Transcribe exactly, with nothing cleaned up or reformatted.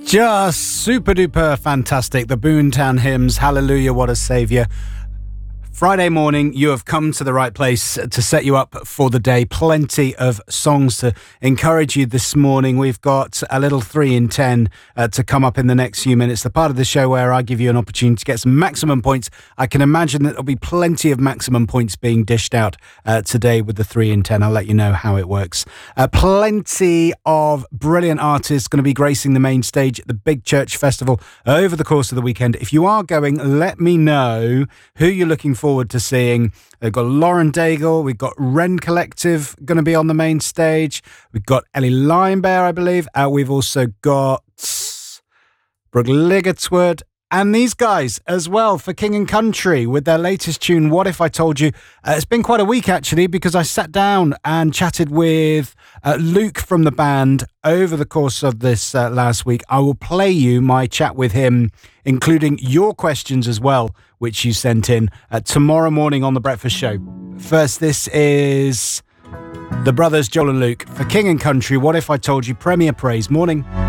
Just super duper fantastic. The Boomtown Hymns, Hallelujah, What a Saviour. Friday morning, you have come to the right place to set you up for the day. Plenty of songs to encourage you this morning. We've got a little three in ten uh, to come up in the next few minutes. The part of the show where I give you an opportunity to get some maximum points. I can imagine that there'll be plenty of maximum points being dished out uh, today with the three in ten. I'll let you know how it works. Uh, plenty of brilliant artists going to be gracing the main stage at the Big Church Festival over the course of the weekend. If you are going, let me know who you're looking for forward to seeing. We've got Lauren Daigle, we've got Wren Collective going to be on the main stage, we've got Ellie Limebear, I believe, uh, we've also got Brooke Ligertwood, and these guys as well for King and Country with their latest tune, What If I Told You. Uh, it's been quite a week actually, because I sat down and chatted with uh, Luke from the band over the course of this uh, last week. I will play you my chat with him, including your questions as well, which you sent in uh, tomorrow morning on The Breakfast Show. First, this is the brothers Joel and Luke for King and Country, What If I Told You, Premier Praise. Morning.